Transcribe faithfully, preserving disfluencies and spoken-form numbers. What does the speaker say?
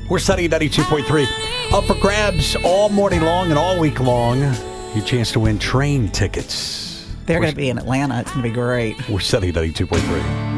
We're studying ninety-two point three. Up for grabs all morning long and all week long. Your chance to win train tickets. They're going to be in Atlanta. It's going to be great. We're studying ninety-two point three.